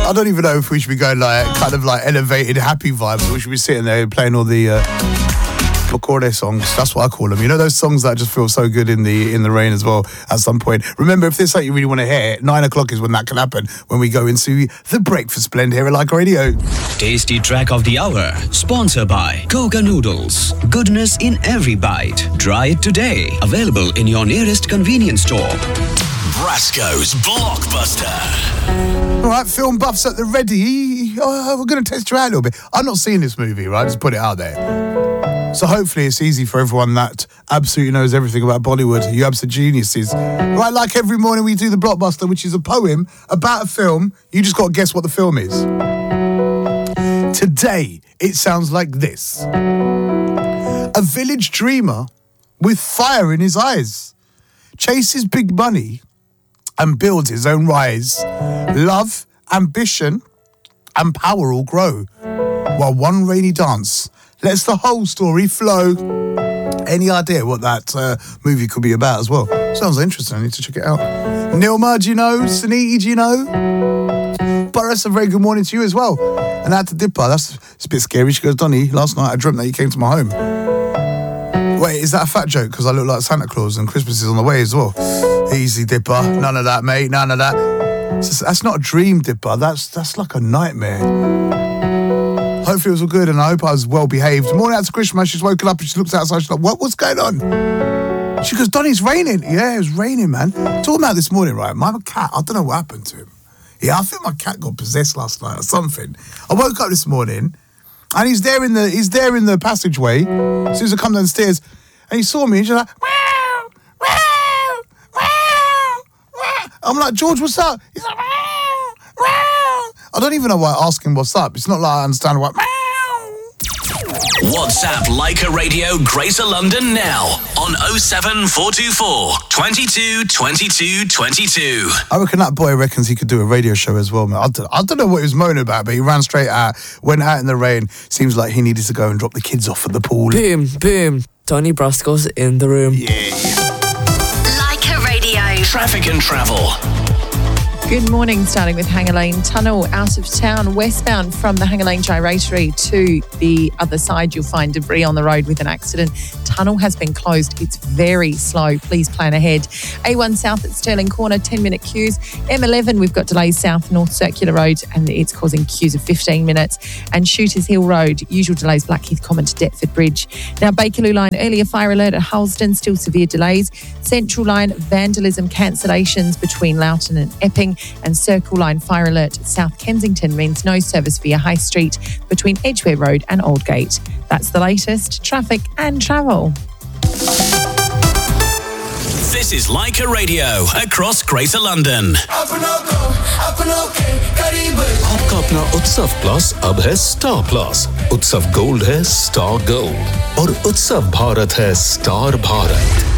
I don't even know if we should be going like kind of like elevated happy vibes, or we should be sitting there playing all the Bocorde songs. That's what I call them. You know, those songs that just feel so good in the rain as well at some point. Remember, if there's something you really want to hear, 9 o'clock is when that can happen, when we go into the breakfast blend here at Like Radio. Tasty track of the hour, sponsored by Koga Noodles. Goodness in every bite. Try it today. Available in your nearest convenience store. Brasco's Blockbuster. All right, film buffs at the ready. We're going to test you out a little bit. I'm not seeing this movie, right? Just put it out there. So hopefully it's easy for everyone that absolutely knows everything about Bollywood. You absolute geniuses. Right, like every morning we do the Blockbuster, which is a poem about a film. You just got to guess what the film is. Today, it sounds like this. A village dreamer with fire in his eyes chases big money and builds his own rise. Love, ambition, and power all grow, while one rainy dance lets the whole story flow. Any idea what that movie could be about as well? Sounds interesting. I need to check it out. Nilma, do you know? Suniti, do you know? Boris, a very good morning to you as well. And out to Dipper. It's a bit scary. She goes, Donny, last night I dreamt that you came to my home. Wait, is that a fat joke? Because I look like Santa Claus and Christmas is on the way as well. Easy, Dipper. None of that, mate. None of that. That's not a dream, Dipper. That's like a nightmare. Hopefully it was all good and I hope I was well behaved. Morning out to Krishma. She's woken up and she looks outside. She's like, what's going on? She goes, Donny, it's raining. Yeah, it was raining, man. Talking about this morning, right? My cat, I don't know what happened to him. Yeah, I think my cat got possessed last night or something. I woke up this morning and he's there in the passageway. As soon as I come downstairs, and he saw me, and he's like, wow, wow, wow, wow. I'm like, George, what's up? He's like, wow, wow. I don't even know why I ask him what's up. It's not like I understand what. Wow. WhatsApp Leica Radio Greater London now on 07424 22 22 22. I reckon that boy reckons he could do a radio show as well, man. I don't know what he was moaning about, but he ran straight out, went out in the rain. Seems like he needed to go and drop the kids off at the pool. Boom, boom. Donny Brasco's in the room. Yeah. Leica Radio. Traffic and travel. Good morning, starting with Hanger Lane Tunnel out of town, westbound from the Hanger Lane Gyratory to the other side. You'll find debris on the road with an accident. Tunnel has been closed. It's very slow. Please plan ahead. A1 south at Stirling Corner, 10-minute queues. M11, we've got delays south North Circular Road and it's causing queues of 15 minutes. And Shooters Hill Road, usual delays Blackheath Common to Deptford Bridge. Now Bakerloo Line, earlier fire alert at Harlesden, still severe delays. Central Line, vandalism cancellations between Loughton and Epping. And Circle Line fire alert at South Kensington means no service via High Street between Edgware Road and Aldgate. That's the latest traffic and travel. This is Leica Radio across Greater London. आपका अपना उत्सव plus अब है star plus. उत्सव gold है star gold और उत्सव भारत है स्टार भारत.